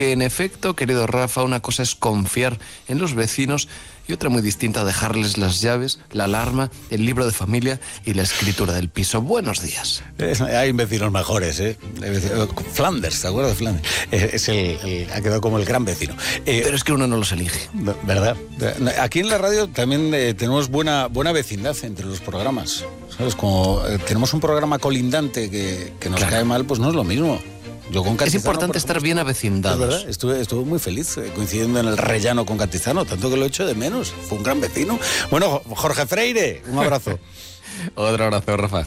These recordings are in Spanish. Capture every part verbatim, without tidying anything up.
En efecto, querido Rafa, una cosa es confiar en los vecinos y otra muy distinta dejarles las llaves, la alarma, el libro de familia y la escritura del piso. Buenos días. Es, hay vecinos mejores, ¿eh? Flanders, ¿te acuerdas de Flanders? Es, es el, el, ha quedado como el gran vecino. Eh, Pero es que uno no los elige. ¿Verdad? Aquí en la radio también eh, tenemos buena, buena vecindad entre los programas. ¿Sabes? Como eh, tenemos un programa colindante que, que nos claro. cae mal, pues no es lo mismo. Yo con es importante estar bien avecindados. Es verdad, estuve, estuve muy feliz eh, coincidiendo en el rellano con Cantizano, tanto que lo echo de menos. Fue un gran vecino. Bueno, Jorge Freire, un abrazo. Otro abrazo, Rafa.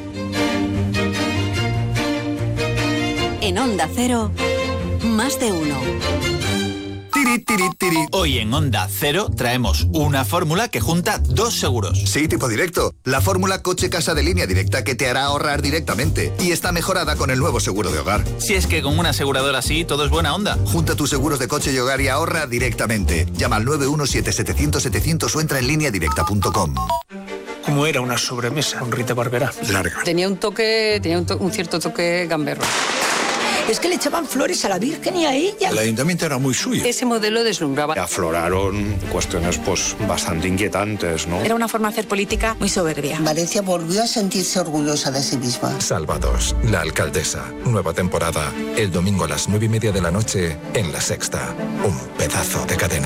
En Onda Cero, más de uno. Tiri, tiri, tiri. Hoy en Onda Cero traemos una fórmula que junta dos seguros. Sí, tipo directo. La fórmula coche-casa de Línea Directa que te hará ahorrar directamente. Y está mejorada con el nuevo seguro de hogar. Si es que con una aseguradora así todo es buena onda. Junta tus seguros de coche y hogar y ahorra directamente. Llama al nueve uno siete setecientos setecientos o entra en línea directa punto com. Como era una sobremesa con Rita Barberá. Larga. Tenía un toque, tenía un, to- un cierto toque gamberro. Es que le echaban flores a la Virgen y a ella. El ayuntamiento era muy suyo. Ese modelo deslumbraba. Afloraron cuestiones pues bastante inquietantes, ¿no? Era una forma de hacer política muy soberbia. Valencia volvió a sentirse orgullosa de sí misma. Salvados, la alcaldesa. Nueva temporada. El domingo a las nueve y media de la noche en La Sexta. Un pedazo de cadena.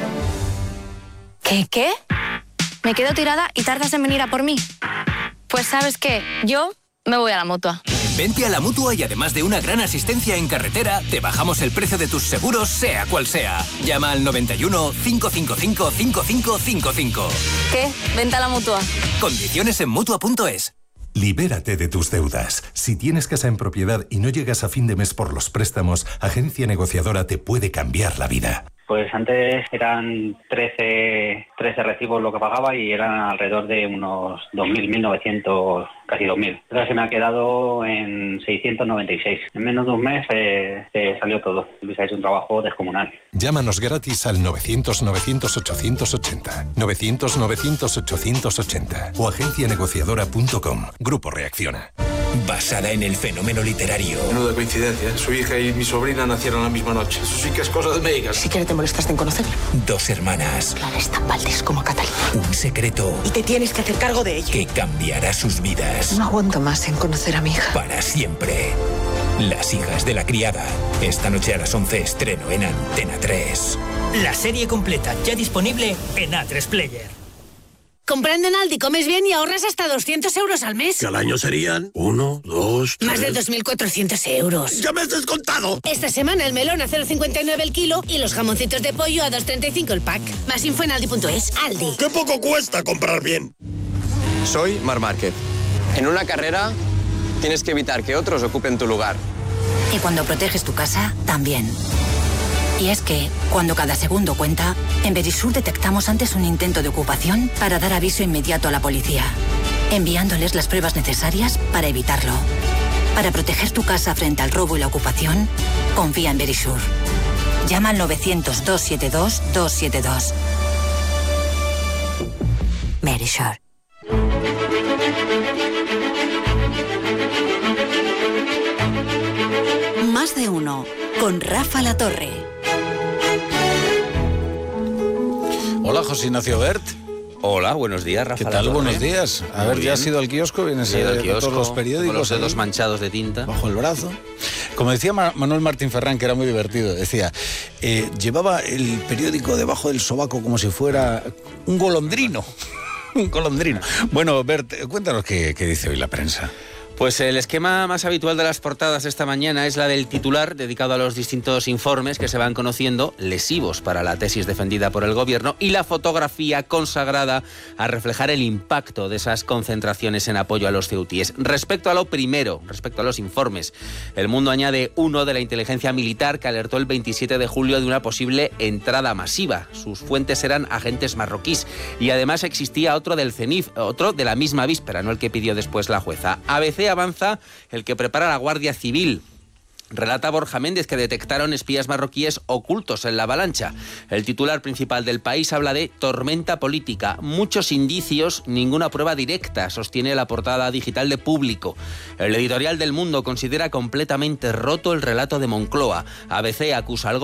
¿Qué? ¿Qué? Me quedo tirada y tardas en venir a por mí. Pues ¿sabes qué? Yo me voy a la Mutua. Vente a la Mutua y además de una gran asistencia en carretera, te bajamos el precio de tus seguros, sea cual sea. Llama al noventa y uno, cinco cinco cinco, cinco cinco cinco cinco. ¿Qué? Vente a la Mutua. Condiciones en Mutua punto es. Libérate de tus deudas. Si tienes casa en propiedad y no llegas a fin de mes por los préstamos, Agencia Negociadora te puede cambiar la vida. Pues antes eran trece, trece recibos lo que pagaba y eran alrededor de unos dos mil, mil novecientos, casi dos mil. Ahora se me ha quedado en seiscientos noventa y seis. En menos de un mes eh, se salió todo. Luis ha hecho un trabajo descomunal. Llámanos gratis al novecientos, novecientos, ochocientos ochenta. novecientos, novecientos, ochocientos ochenta. O agencia negociadora punto com. Grupo Reacciona. Basada en el fenómeno literario. Menuda coincidencia. Su hija y mi sobrina nacieron la misma noche. Eso sí que es cosa de médicas. Si quieres te molestaste en conocerla. Dos hermanas. Clara es tan Valdés como Catalina. Un secreto. Y te tienes que hacer cargo de ella. Que cambiará sus vidas. No aguanto más en conocer a mi hija. Para siempre. Las hijas de la criada. Esta noche a las once estreno en Antena tres. La serie completa ya disponible en A tres Player. Comprando en Aldi comes bien y ahorras hasta doscientos euros al mes. Que al año serían uno, dos, tres... Más de dos mil cuatrocientos euros. ¡Ya me has descontado! Esta semana el melón a cero coma cincuenta y nueve el kilo y los jamoncitos de pollo a dos coma treinta y cinco el pack. Más info en aldi punto es. Aldi. ¡Qué poco cuesta comprar bien! Soy Marc Márquez. En una carrera tienes que evitar que otros ocupen tu lugar. Y cuando proteges tu casa, también. Y es que, cuando cada segundo cuenta, en Verisur detectamos antes un intento de ocupación para dar aviso inmediato a la policía, enviándoles las pruebas necesarias para evitarlo. Para proteger tu casa frente al robo y la ocupación, confía en Verisur. Llama al novecientos, doscientos setenta y dos, doscientos setenta y dos. Verisur. Más de uno, con Rafa La Torre. Hola, José Ignacio Bert. Hola, buenos días, Rafa. ¿Qué tal? Buenos días. A ver, ¿ya has ido al kiosco? ¿Vienes a todos los periódicos? Con los dedos manchados de tinta. Bajo el brazo. Como decía Manuel Martín Ferrán, que era muy divertido, decía, eh, llevaba el periódico debajo del sobaco como si fuera un golondrino. Un golondrino. Bueno, Bert, cuéntanos qué, qué dice hoy la prensa. Pues el esquema más habitual de las portadas esta mañana es la del titular dedicado a los distintos informes que se van conociendo, lesivos para la tesis defendida por el gobierno, y la fotografía consagrada a reflejar el impacto de esas concentraciones en apoyo a los ceutíes. Respecto a lo primero, respecto a los informes, El Mundo añade uno de la inteligencia militar que alertó el veintisiete de julio de una posible entrada masiva. Sus fuentes eran agentes marroquíes y además existía otro del CENIF, otro de la misma víspera, no el que pidió después la jueza. A B C avanza el que prepara la Guardia Civil. Relata Borja Méndez que detectaron espías marroquíes ocultos en la avalancha. El titular principal del País habla de tormenta política. Muchos indicios, ninguna prueba directa, sostiene la portada digital de Público. El editorial del Mundo considera completamente roto el relato de Moncloa. A B C acusa al